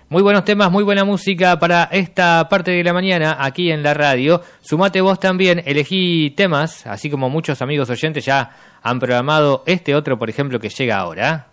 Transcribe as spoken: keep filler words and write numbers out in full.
Muy buenos temas, muy buena música para esta parte de la mañana aquí en la radio. Sumate vos también, elegí temas, así como muchos amigos oyentes ya han programado este otro, por ejemplo, que llega ahora.